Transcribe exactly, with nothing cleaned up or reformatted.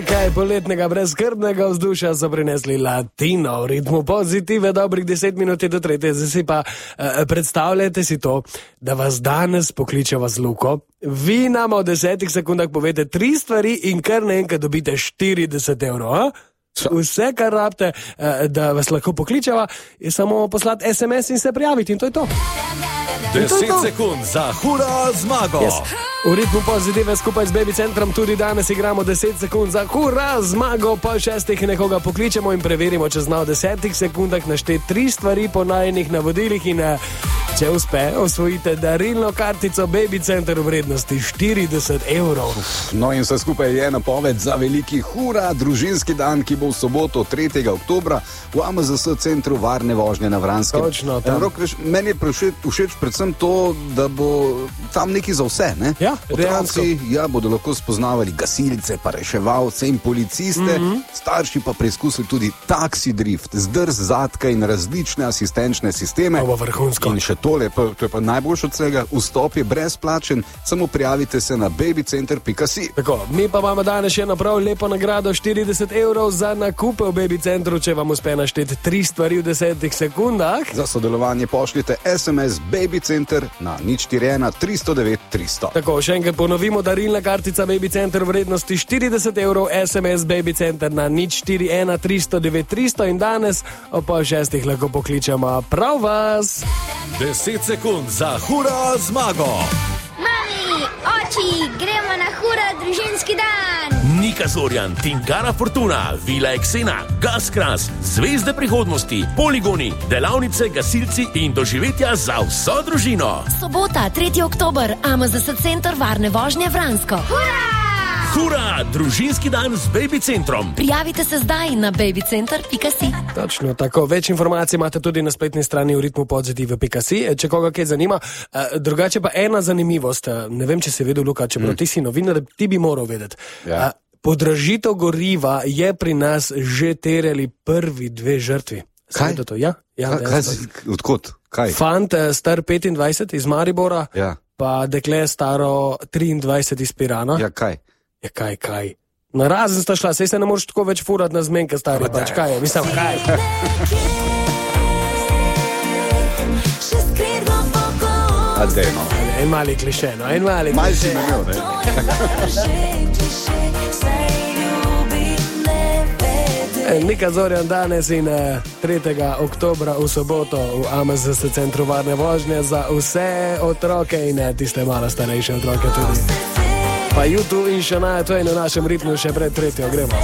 Kaj poletnega brezskrbnega vzdušja so prinesli Latino v ritmu pozitive, dobrih deset minut do tretje. Zdaj si pa eh, predstavljajte si to, da vas danes pokličeva z Luko. Vi nama v desetih sekundah povete tri stvari in kar naenkrat dobite štirideset evrov. A? Vse, kar rabite, eh, da vas lahko pokličeva, je samo poslati es em es in se prijaviti in to je to. deset sekund za hura zmago. Yes. V ritmu pozitive skupaj z Baby Centrom tudi danes igramo deset sekund za hura zmago. Po šestih nekoga pokličemo in preverimo, če zna v desetih sekundah našteti tri stvari po najinih navodilih in če uspe, osvojite darilno kartico Baby Center v vrednosti štirideset evrov. No in vse skupaj je napoved za veliki hura družinski dan, ki bo v soboto tretjega oktobra v A M Z S centru varne vožnje na Vranskem. Točno tam. Rok, veš, meni je všeč, všeč predvsem to, da bo tam neki za vse, ne? Ja, otroci ja, bodo lahko spoznavali gasilce, pa reševalce in policiste, mm-hmm. starši pa preizkusili tudi taksi drift, zdrs zadka in različne asistenčne sisteme. To bo vrhunsko. In še tole, pa, to je pa najboljše od vsega, vstop je brezplačen, samo prijavite se na babycenter pika si. Tako, mi pa imamo danes še naprav lepo nagrado štirideset evrov za nakupe v Baby Centru, če vam uspe našteti tri stvari v desetih sekundah. Za sodelovanje pošljite es em es Baby Center na nič štiri ena tri nula devet tri nula nula. Tako, še enkrat ponovimo, darilna kartica Baby Center v vrednosti štirideset evrov, es em es Baby Center na nič štiri ena tri nula devet tri nula nula in danes ob pol šestih lahko pokličemo prav vas. deset sekund za hura zmago. Mami, oči, gremo na hura družinski dan. Nika Zorjan, Tinkara Fortuna, Vila Eksena, Gaskras, Zvezde prihodnosti, poligoni, delavnice, gasilci in doživetja za vso družino. Sobota, tretji oktober, A M Z S center varne vožnje Vransko. Hura! Hura, družinski dan z Baby Centrom. Prijavite se zdaj na babycenter pika si. Točno tako, več informacij imate tudi na spletni strani v ritmu pozitive pika si, če koga kaj zanima. Drugače pa ena zanimivost, ne vem, če si vedel, Luka, čeprav mm. ti si novinar, ti bi moral vedeti. Ja. Podražitev goriva je pri nas že terjali prvi dve žrtvi. Kaj? To? Ja, ja, kaj, kaj si, odkot? Kaj? Fant star petindvajset iz Maribora, Ja. pa dekle staro triindvajset iz Pirana. Ja, kaj? Ja, kaj, kaj? Na razen sta šla, sej se ne moreš tako več furati na zmenke, stari, pač kaj je, mislim, kaj? Adejno. En mali kliše, no, en mali Malo kliše. si me imel, ne? Nika Zorjan danes in tretjega oktobra v soboto v A M Z S centru varne vožnje za vse otroke in tiste malo starejše otroke tudi. Pa YouTube in še na, to je na našem ritmu še pred tretjo, gremo.